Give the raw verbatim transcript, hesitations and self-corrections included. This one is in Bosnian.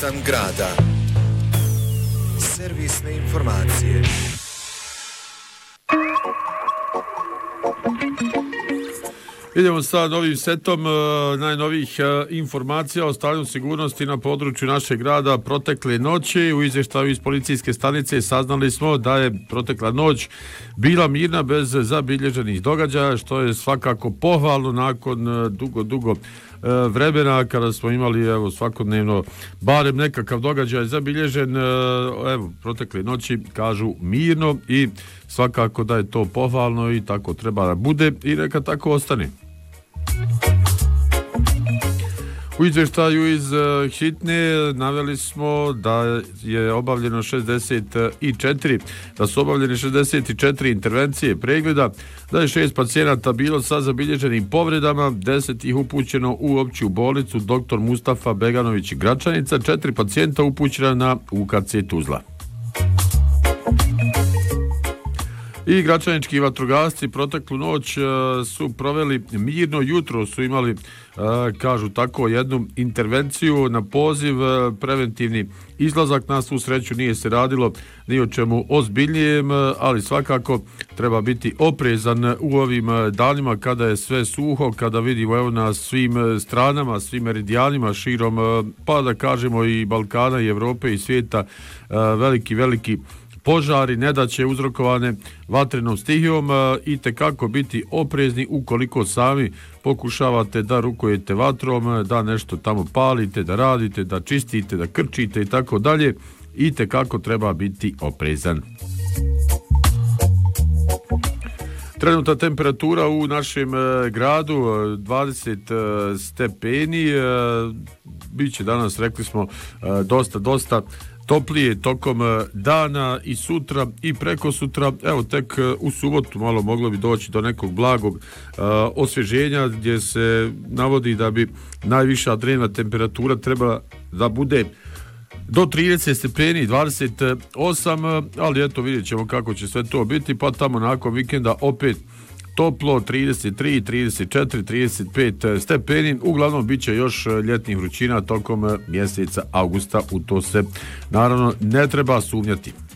Ritam grada. Servisne informacije. Idemo sa novim setom uh, najnovijih uh, informacija o stanju sigurnosti na području našeg grada protekle noći. U izvještaju iz policijske stanice saznali smo da je protekla noć bila mirna bez zabilježenih događaja, što je svakako pohvalno nakon uh, dugo, dugo uh, vremena kada smo imali evo, svakodnevno barem nekakav događaj zabilježen. Uh, evo, protekle noći kažu mirno i svakako da je to pohvalno i tako treba da bude i neka tako ostane. U izvještaju iz uh, hitne naveli smo da je obavljeno šezdeset četiri, da su obavljene šezdeset četiri intervencije pregleda, da je šest pacijenata bilo sa zabilježenim povredama, deset ih upućeno u opću bolnicu doktor Mustafa Beganović Gračanica, četiri pacijenta upućena na U K C Tuzla. I gračanički vatrogasci proteklu noć uh, su proveli mirno, jutro su imali, uh, kažu tako, jednu intervenciju na poziv, uh, preventivni izlazak. Na svu sreću nije se radilo ni o čemu ozbiljnijem, uh, ali svakako treba biti oprezan u ovim uh, danima kada je sve suho, kada vidimo evo na svim uh, stranama, svim meridijanima širom, uh, pa da kažemo i Balkana i Evrope i svijeta, uh, veliki, veliki požari, nedaće uzrokovane vatrenom stihijom i tekako biti oprezni ukoliko sami pokušavate da rukujete vatrom, da nešto tamo palite, da radite, da čistite, da krčite i tako dalje, i tekako treba biti oprezan. Trenutna temperatura u našem e, gradu dvadeset e, stepeni, e, biće danas, rekli smo, e, dosta, dosta toplije tokom dana i sutra i preko sutra. Evo tek u subotu malo moglo bi doći do nekog blagog uh, osvježenja gdje se navodi da bi najviša dnevna temperatura trebala da bude do trideset stepeni, dvadeset osam, ali eto vidjet ćemo kako će sve to biti, pa tamo nakon vikenda opet toplo, trideset tri, trideset četiri, trideset pet stepeni. Uglavnom bit će još ljetnih vrućina tokom mjeseca augusta, u to se naravno ne treba sumnjati.